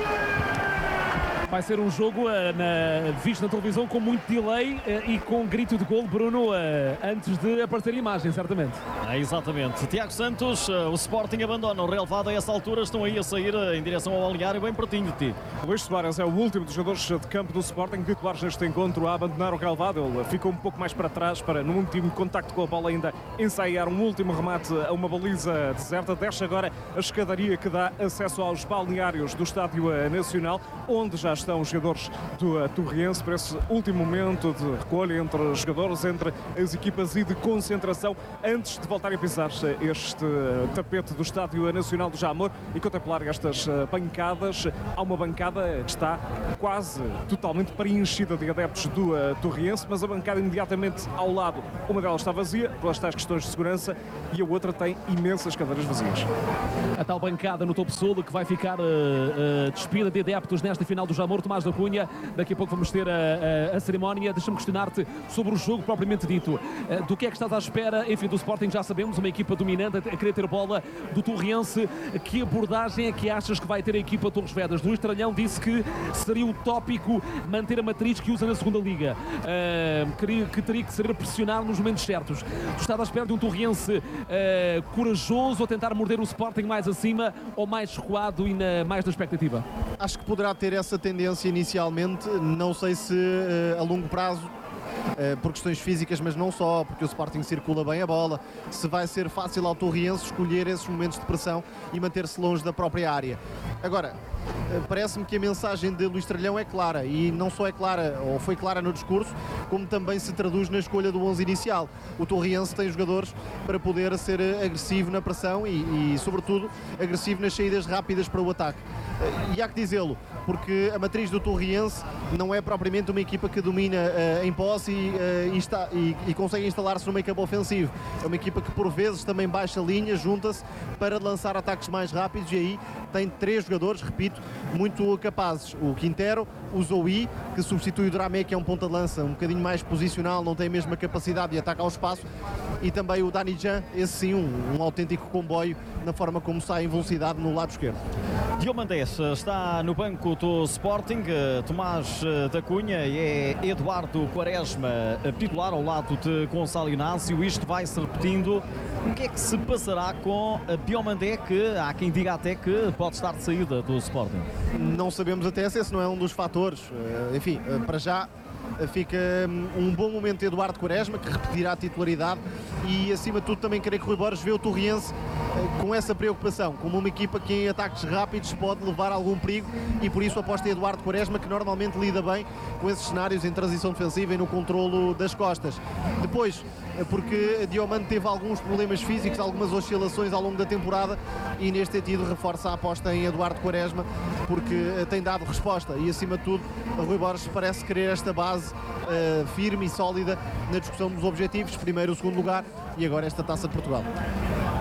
Vai ser um jogo uh, na, visto na televisão com muito delay uh, e com grito de gol, Bruno, uh, antes de aparecer a imagem, certamente.
É, exatamente. Tiago Santos, uh, o Sporting abandona o relevado a essa altura, estão aí a sair uh, em direção ao balneário, bem pertinho de ti.
Luís Soares é o último dos jogadores de campo do Sporting titulares neste encontro a abandonar o relevado. Ele ficou um pouco mais para trás para, no último contacto com a bola, ainda ensaiar um último remate a uma baliza deserta. Desce agora a escadaria que dá acesso aos balneários do Estádio Nacional, onde já estão os jogadores do uh, Torrense para esse último momento de recolha entre os jogadores, entre as equipas e de concentração, antes de voltar a pisar este uh, tapete do Estádio Nacional do Jamor e contemplar estas uh, bancadas. Há uma bancada que está quase totalmente preenchida de adeptos do uh, Torrense, mas a bancada imediatamente ao lado, uma delas está vazia pelas tais questões de segurança e a outra tem imensas cadeiras vazias.
A tal bancada no topo sul que vai ficar uh, uh, despida de adeptos nesta final do Jamor. Tomás da Cunha, daqui a pouco vamos ter a, a, a cerimónia. Deixa-me questionar-te sobre o jogo propriamente dito. Uh, do que é que estás à espera? Enfim, do Sporting já sabemos, uma equipa dominante a querer ter bola, do Torrense. Que abordagem é que achas que vai ter a equipa Torres Vedras? Luís Tralhão disse que seria utópico manter a matriz que usa na segunda Liga, uh, que, que teria que ser pressionar nos momentos certos. Tu estás à espera de um Torrense uh, corajoso a tentar morder o Sporting mais acima ou mais recuado e na, mais na expectativa?
Acho que poderá ter essa tendência inicialmente, não sei se uh, a longo prazo, uh, por questões físicas, mas não só, porque o Sporting circula bem a bola, se vai ser fácil ao Torrense escolher esses momentos de pressão e manter-se longe da própria área. Agora, parece-me que a mensagem de Luís Tralhão é clara, e não só é clara, ou foi clara no discurso, como também se traduz na escolha do onze inicial. O Torrense tem jogadores para poder ser agressivo na pressão e, e sobretudo, agressivo nas saídas rápidas para o ataque. E há que dizê-lo, porque a matriz do Torrense não é propriamente uma equipa que domina uh, em posse e, uh, e, está, e, e consegue instalar-se no meio-campo ofensivo. É uma equipa que por vezes também baixa linha, junta-se para lançar ataques mais rápidos e aí tem três jogadores, repito, muito capazes. O Quintero, o Zoui, que substitui o Dramé, que é um ponta de lança um bocadinho mais posicional, não tem a mesma capacidade de ataque ao espaço, e também o Dani Jan, esse sim, um, um autêntico comboio na forma como sai em velocidade no lado esquerdo.
Diomandés está no banco do Sporting, Tomás da Cunha e é Eduardo Quaresma titular ao lado de Gonçalo Inácio. Isto vai se repetindo. O que é que se passará com a Diomandé, que há quem diga até que pode estar de saída do Sporting?
Não sabemos até se esse não é um dos fatores. Enfim, para já fica um bom momento de Eduardo Quaresma, que repetirá a titularidade, e acima de tudo também creio que Rui Borges vê o Torrense com essa preocupação, como uma equipa que em ataques rápidos pode levar algum perigo, e por isso aposta em Eduardo Quaresma, que normalmente lida bem com esses cenários em transição defensiva e no controlo das costas. Depois, porque a Diomande teve alguns problemas físicos, algumas oscilações ao longo da temporada, e neste sentido reforça a aposta em Eduardo Quaresma, porque tem dado resposta, e acima de tudo a Rui Borges parece querer esta base uh, firme e sólida na discussão dos objetivos, primeiro o segundo lugar e agora esta Taça de Portugal.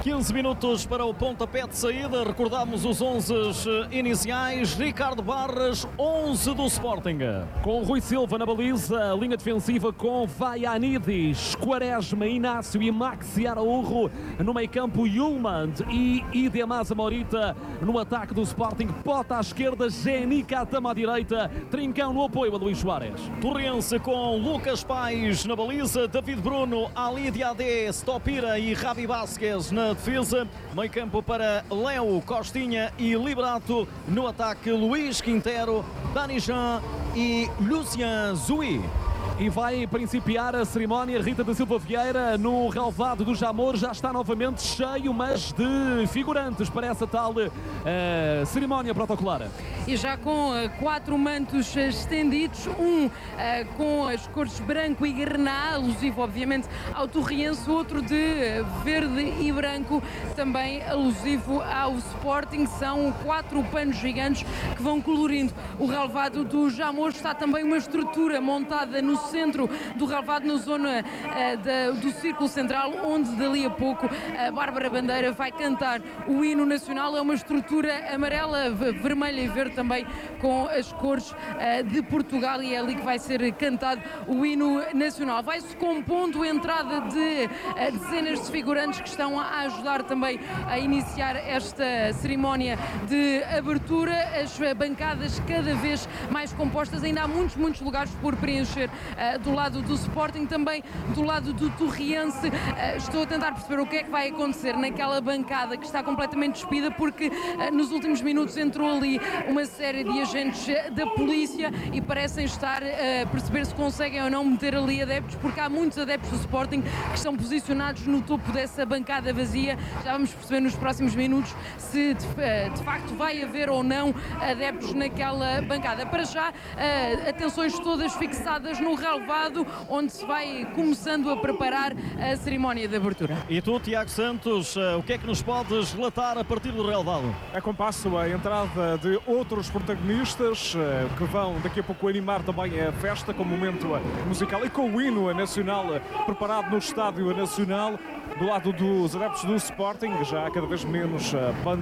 quinze minutos para o pontapé de saída. Recordamos os onze iniciais. Ricardo Barras, onze do Sporting.
Com Rui Silva na baliza, linha defensiva com Vaianidis, Quaresma, Inácio e Maxi Araújo. No meio campo, Yulman e Idemasa Morita. No ataque do Sporting, Pota à esquerda, Genica Atama à direita. Trincão no apoio a Luís Soares.
Torrense com Lucas Paes na baliza, David Bruno, Ali Diadé, Stopira e Rabi Vasquez na defesa. Meio campo para Léo, Costinha e Liberato. No ataque, Luís Quintero, Dani Jean e Lucien Zui.
E vai principiar a cerimónia. Rita da Silva Vieira no relvado do Jamor já está novamente cheio, mas de figurantes para essa tal uh, cerimónia protocolar.
E já com uh, quatro mantos estendidos, um uh, com as cores branco e grená, alusivo obviamente ao Torriense, outro de uh, verde e branco, também alusivo ao Sporting. São quatro panos gigantes que vão colorindo o relvado do Jamor. Está também uma estrutura montada no centro do relvado, na zona uh, da, do Círculo Central, onde dali a pouco a Bárbara Bandeira vai cantar o hino nacional. É uma estrutura amarela, vermelha e verde também, com as cores uh, de Portugal, e é ali que vai ser cantado o hino nacional. Vai-se compondo a entrada de uh, dezenas de figurantes que estão a ajudar também a iniciar esta cerimónia de abertura. As bancadas cada vez mais compostas, ainda há muitos, muitos lugares por preencher. Uh, do lado do Sporting, também do lado do Torriense. Uh, estou a tentar perceber o que é que vai acontecer naquela bancada que está completamente despida, porque uh, nos últimos minutos entrou ali uma série de agentes da polícia e parecem estar a perceber se conseguem ou não meter ali adeptos, porque há muitos adeptos do Sporting que estão posicionados no topo dessa bancada vazia. Já vamos perceber nos próximos minutos se de, uh, de facto vai haver ou não adeptos naquela bancada. Para já, uh, atenções todas fixadas no relvado, onde se vai começando a preparar a cerimónia de abertura.
E tu, Tiago Santos, o que é que nos podes relatar a partir do relvado?
É com passo a entrada de outros protagonistas que vão daqui a pouco animar também a festa com o momento musical e com o hino nacional preparado no Estádio Nacional. Do lado dos adeptos do Sporting, já há cada vez menos uh, ban,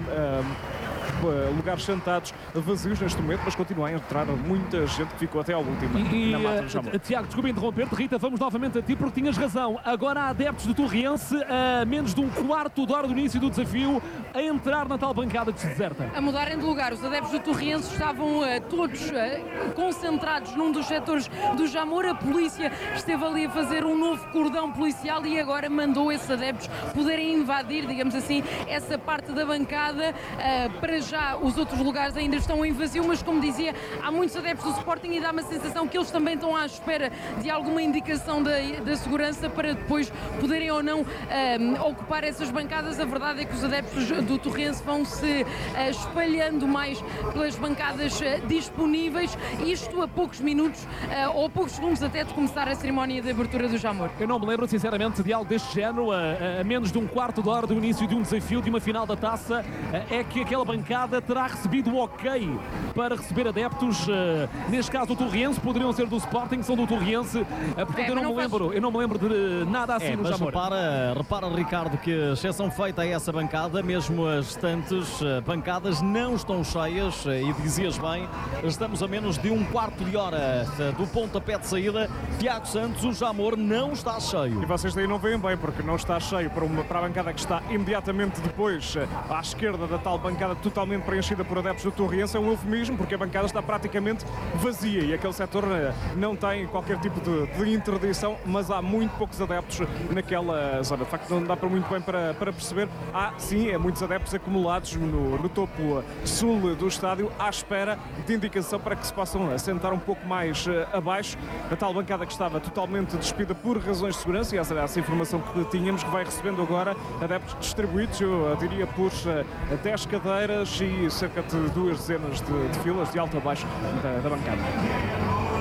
uh, lugares sentados vazios neste momento, mas continua a entrar muita gente que ficou até ao último
e,
na mata do Jamor.
Uh, Tiago, desculpa interromper-te. Rita, vamos novamente a ti porque tinhas razão. Agora há adeptos do Torriense a menos de um quarto de hora do início do desafio a entrar na tal bancada que se deserta.
A mudarem de lugar. Os adeptos do Torriense estavam uh, todos uh, concentrados num dos setores do Jamor. A polícia esteve ali a fazer um novo cordão policial e agora mandou esses adeptos poderem invadir, digamos assim, essa parte da bancada. Uh, para já os outros lugares ainda estão em vazio, mas como dizia, há muitos adeptos do Sporting e dá uma sensação que eles também estão à espera de alguma indicação da, da segurança para depois poderem ou não uh, ocupar essas bancadas. A verdade é que os adeptos do Torrense vão se uh, espalhando mais pelas bancadas uh, disponíveis, isto a poucos minutos uh, ou a poucos segundos até de começar a cerimónia de abertura do Jamor.
Eu não me lembro sinceramente de algo deste género. Uh, a menos de um quarto de hora do início de um desafio, de uma final da taça, é que aquela bancada terá recebido o ok para receber adeptos. Neste caso o Torriense, poderiam ser do Sporting, são do Torriense, portanto é, eu, não não me lembro, faz... eu não me lembro de nada assim
é,
no
mas
Jamor.
Repara, repara, Ricardo, que exceção feita a essa bancada, mesmo as restantes bancadas não estão cheias, e dizias bem, estamos a menos de um quarto de hora do pontapé de saída. Tiago Santos, o Jamor não está cheio.
E vocês daí não veem bem, porque não está cheio para, uma, para a bancada que está imediatamente depois à esquerda da tal bancada totalmente preenchida por adeptos do Torriense. É um eufemismo, porque a bancada está praticamente vazia e aquele setor não tem qualquer tipo de, de interdição, mas há muito poucos adeptos naquela zona. De facto, não dá para muito bem para, para perceber. Há, sim, é muitos adeptos acumulados no, no topo sul do estádio, à espera de indicação para que se possam assentar um pouco mais uh, abaixo. A tal bancada que estava totalmente despida por razões de segurança, e essa, essa informação que tínhamos, que vai recebendo agora adeptos distribuídos, eu diria, por uh, dez cadeiras e cerca de duas dezenas de, de filas de alto a baixo da, da bancada.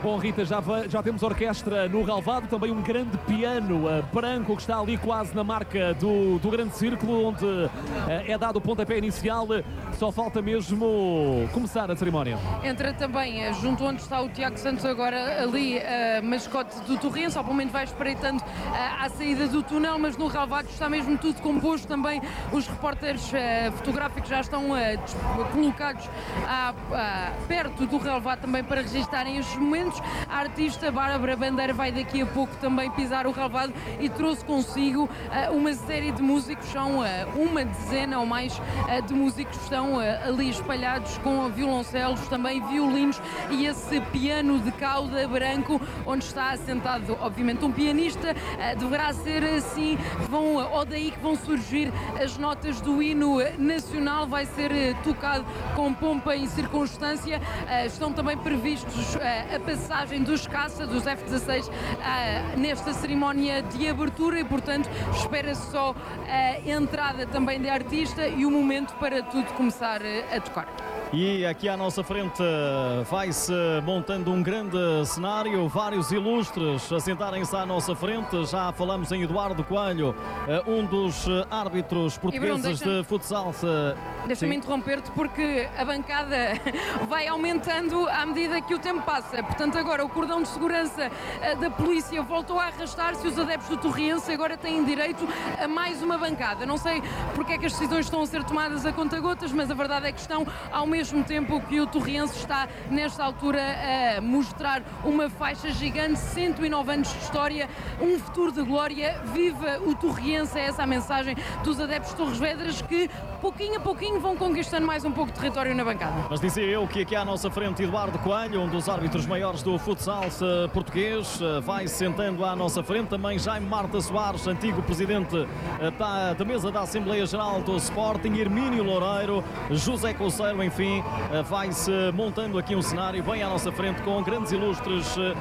Bom, Rita, já, já temos orquestra no relvado, também um grande piano uh, branco que está ali quase na marca do, do grande círculo, onde uh, é dado o pontapé inicial. Só falta mesmo começar a cerimónia.
Entra também, uh, junto onde está o Tiago Santos agora, ali, uh, mascote do Torrense, ao momento vai espreitando uh, à saída do túnel, mas no relvado está mesmo tudo composto também. Os repórteres uh, fotográficos já estão uh, colocados à, à, perto do relvado também para registarem estes momentos. A artista Bárbara Bandeira vai daqui a pouco também pisar o relvado e trouxe consigo uh, uma série de músicos, são uh, uma dezena ou mais uh, de músicos que estão uh, ali espalhados com violoncelos, também violinos e esse piano de cauda branco onde está assentado, obviamente, um pianista. Uh, deverá ser assim, vão, uh, ou daí que vão surgir as notas do hino nacional, vai ser uh, tocado com pompa e circunstância. Uh, estão também previstos uh, a passagem dos caça, dos F dezasseis, uh, nesta cerimónia de abertura e, portanto, espera-se só a entrada também da artista e o momento para tudo começar uh, a tocar.
E aqui à nossa frente vai-se montando um grande cenário, vários ilustres a sentarem-se à nossa frente. Já falamos em Eduardo Coelho, um dos árbitros portugueses de futsal.
Deixa-me interromper-te porque a bancada vai aumentando à medida que o tempo passa. Portanto, agora o cordão de segurança da polícia voltou a arrastar-se. Os adeptos do Torrense agora têm direito a mais uma bancada. Não sei porque é que as decisões estão a ser tomadas a conta-gotas, mas a verdade é que estão ao mesmo tempo que o Torrense está, nesta altura, a mostrar uma faixa gigante, cento e nove anos de história, um futuro de glória. Viva o Torrense! É essa a mensagem dos adeptos de Torres Vedras, que pouquinho a pouquinho vão conquistando mais um pouco de território na bancada.
Mas dizia eu que aqui à nossa frente Eduardo Coelho, um dos árbitros maiores do futsal português, vai sentando à nossa frente. Também Jaime Marta Soares, antigo presidente da, da mesa da Assembleia Geral do Sporting, Hermínio Loureiro, José Couceiro, enfim, vai-se montando aqui um cenário bem à nossa frente com grandes ilustres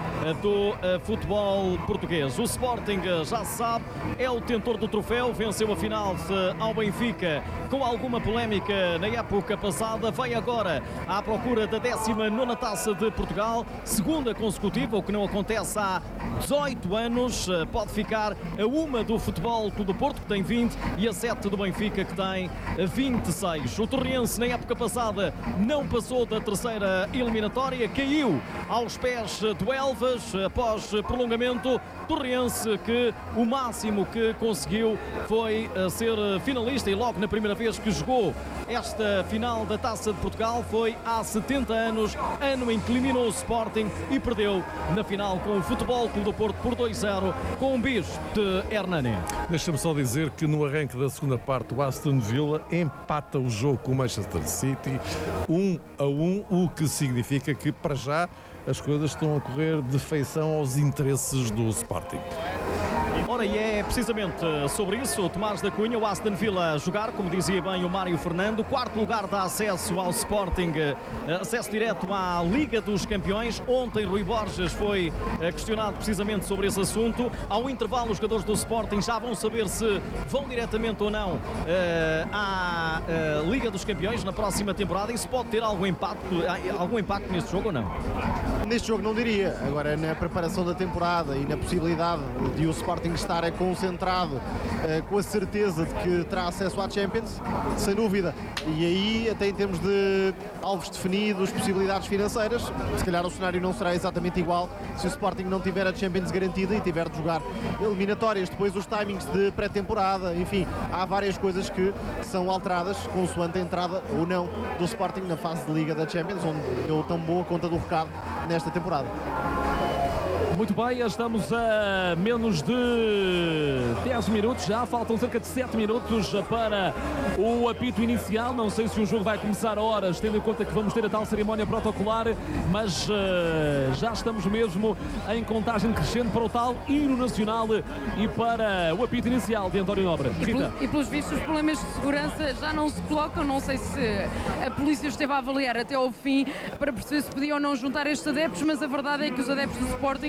do futebol português. O Sporting, já se sabe, é o detentor do troféu, venceu a final ao Benfica com alguma polémica na época passada, vai agora à procura da décima nona Taça de Portugal, segunda consecutiva, o que não acontece há dezoito anos. Pode ficar a uma do Futebol Clube do Porto, que tem vinte, e a sete do Benfica, que tem vinte e seis. O Torrense, na época passada, não passou da terceira eliminatória, caiu aos pés do Elvas após prolongamento. Torrense, que o máximo que conseguiu foi ser finalista, e logo na primeira vez que jogou esta final da Taça de Portugal foi há setenta anos, ano em que eliminou o Sporting e perdeu na final com o Futebol Clube do Porto por dois a zero com um bicho de Hernani.
Deixa-me só dizer que no arranque da segunda parte o Aston Villa empata o jogo com o Manchester City um a um, o que significa que para já as coisas estão a correr de feição aos interesses do Sporting.
Ora, e é precisamente sobre isso, o Tomás da Cunha, o Aston Villa a jogar, como dizia bem o Mário Fernando. Quarto lugar dá acesso ao Sporting, acesso direto à Liga dos Campeões. Ontem Rui Borges foi questionado precisamente sobre esse assunto. Ao intervalo, os jogadores do Sporting já vão saber se vão diretamente ou não à Liga dos Campeões na próxima temporada. Isso pode ter algum impacto, algum impacto neste jogo ou não?
Neste jogo não diria. Agora, na preparação da temporada e na possibilidade de o Sporting estar concentrado uh, com a certeza de que terá acesso à Champions, sem dúvida. E aí, até em termos de alvos definidos, possibilidades financeiras, se calhar o cenário não será exatamente igual se o Sporting não tiver a Champions garantida e tiver de jogar eliminatórias. Depois os timings de pré-temporada, enfim, há várias coisas que são alteradas consoante a entrada ou não do Sporting na fase de Liga da Champions, onde deu tão boa conta do recado nesta temporada.
Muito bem, estamos a menos de dez minutos, já faltam cerca de sete minutos para o apito inicial. Não sei se o jogo vai começar a horas, tendo em conta que vamos ter a tal cerimónia protocolar, mas uh, já estamos mesmo em contagem crescente para o tal hino nacional e para o apito inicial de António Nobre.
E, pel e pelos vistos os problemas de segurança já não se colocam. Não sei se a polícia esteve a avaliar até ao fim para perceber se podia ou não juntar estes adeptos, mas a verdade é que os adeptos do Sporting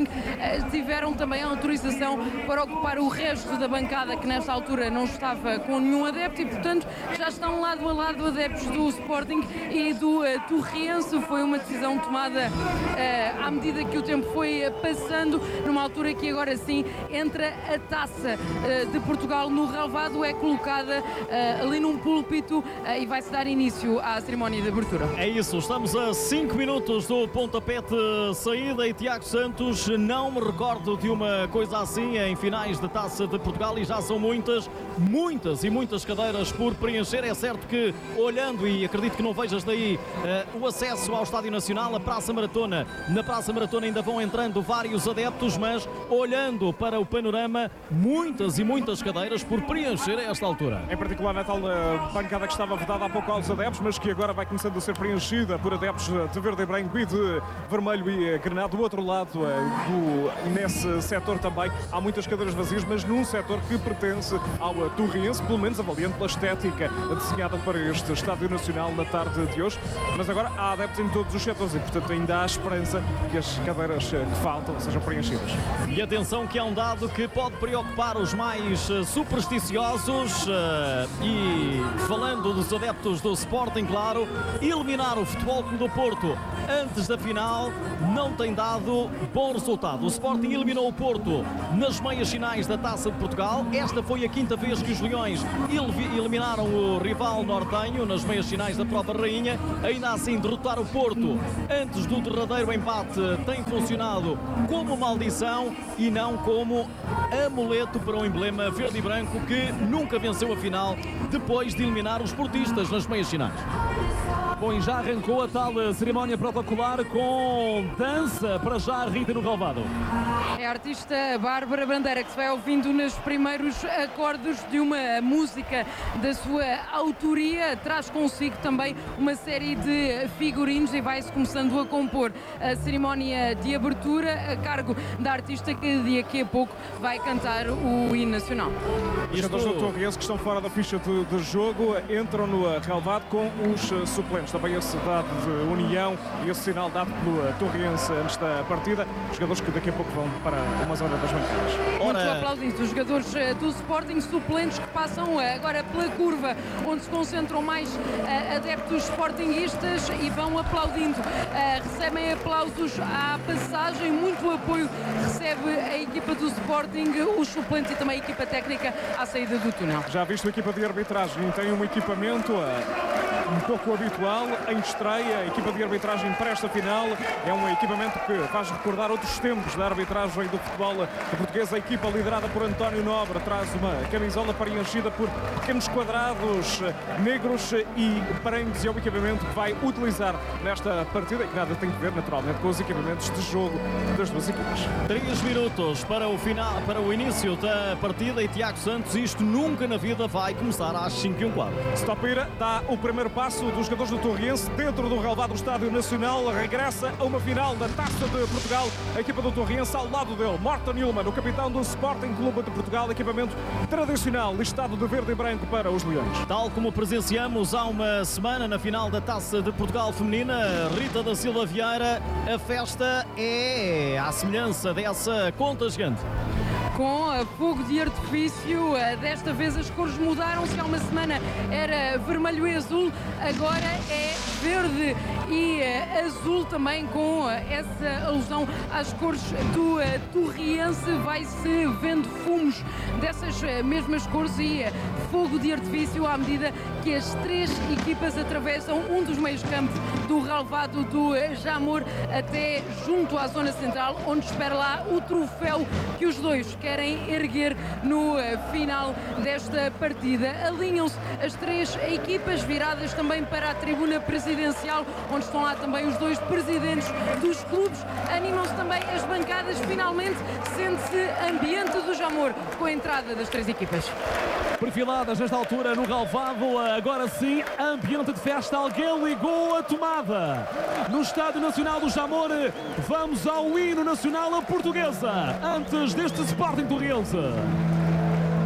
tiveram também a autorização para ocupar o resto da bancada que nesta altura não estava com nenhum adepto e, portanto, já estão lado a lado adeptos do Sporting e do uh, Torriense. Foi uma decisão tomada uh, à medida que o tempo foi uh, passando, numa altura que agora sim entra a taça uh, de Portugal no relvado, é colocada uh, ali num púlpito uh, e vai-se dar início à cerimónia de abertura.
É isso, estamos a cinco minutos do pontapé de saída e Tiago Santos, não me recordo de uma coisa assim em finais de taça de Portugal e já são muitas, muitas e muitas cadeiras por preencher. É certo que olhando, e acredito que não vejas daí, uh, o acesso ao Estádio Nacional, a Praça Maratona, na Praça Maratona ainda vão entrando vários adeptos, mas olhando para o panorama, muitas e muitas cadeiras por preencher a esta altura.
Em particular na tal uh, bancada que estava vedada há pouco aos adeptos, mas que agora vai começando a ser preenchida por adeptos de verde e branco e de vermelho e uh, granado. Do outro lado, uh, do, nesse setor também, há muitas cadeiras vazias, mas num setor que pertence ao uh, Torriense, pelo menos avaliando pela estética desenhada para este Estádio Nacional na tarde de hoje. Mas agora há adeptos em todos os setores e, portanto, ainda há esperança que as cadeiras uh, que faltam sejam preenchidas.
E atenção que é um dado que pode preocupar os mais uh, supersticiosos uh, e, falando dos adeptos do Sporting, claro, eliminar o Futebol Clube do Porto antes da final não tem dado bom resultado. O Sporting eliminou o Porto nas meias finais da Taça de Portugal. Esta foi a quinta vez que os Leões eliminaram o rival nortenho nas meias finais da Prova Rainha. Ainda assim, derrotar o Porto antes do derradeiro empate tem funcionado como maldição e não como amuleto para o emblema verde e branco que nunca venceu a final depois de eliminar os portistas nas meias finais.
Bom, e já arrancou a tal cerimónia protocolar com dança para já a Rita no relvado.
É a artista Bárbara Bandeira que se vai ouvindo nos primeiros acordes de uma música da sua autoria. Traz consigo também uma série de figurinos e vai-se começando a compor a cerimónia de abertura a cargo da artista que daqui a pouco vai cantar o hino nacional.
Os jogadores do Torriense que estão fora da ficha de, de jogo entram no relvado com os suplentes. Também esse dado de união e esse sinal dado pelo Torriense antes da partida. Os jogadores que daqui a pouco vão para uma zona das bancadas.
Ora... Muito aplaudidos os jogadores do Sporting, suplentes que passam agora pela curva onde se concentram mais uh, adeptos sportinguistas e vão aplaudindo. Uh, recebem aplausos à passagem, muito apoio recebe a equipa do Sporting, os suplentes e também a equipa técnica à saída do túnel.
Já visto a equipa de arbitragem, tem um equipamento uh, um pouco habitual em estreia. A equipa de arbitragem para esta final é um equipamento que faz recordar outros tempos da arbitragem do futebol português. A equipa liderada por António Nobre traz uma camisola preenchida por pequenos quadrados negros e prendes, e é o equipamento que vai utilizar nesta partida e que nada tem a ver naturalmente com os equipamentos de jogo das duas equipas.
Três minutos para o final, para o início da partida e Tiago Santos, isto nunca na vida vai começar às cinco e um quarto.
Stopira dá o primeiro passo dos jogadores do Torriense dentro do relvado do Estádio Nacional, regressa a uma final da Taça de Portugal. A equipa do Torriense ao lado dele, Morten Nilman, o capitão do Sporting Clube de Portugal, equipamento tradicional listado de verde e branco para os Leões.
Tal como presenciamos há uma semana na final da Taça de Portugal feminina, Rita da Silva Vieira, a festa é à semelhança dessa contagiante.
Com fogo de artifício, desta vez as cores mudaram-se. Há uma semana era vermelho e azul, agora é verde e azul também, com essa alusão às cores do Torriense. Vai-se vendo fumos dessas mesmas cores e fogo de artifício à medida que as três equipas atravessam um dos meios campos do relvado do Jamor até junto à zona central, onde espera lá o troféu que os dois querem erguer no final desta partida. Alinham-se as três equipas viradas também para a tribuna presidencial, onde estão lá também os dois presidentes dos clubes. Animam-se também as bancadas. Finalmente sente-se ambiente do Jamor com a entrada das três equipas.
Perfiladas nesta altura no relvado, agora sim, ambiente de festa. Alguém ligou a tomada no Estádio Nacional do Jamor. Vamos ao hino nacional portuguesa antes deste Sporting Torriense.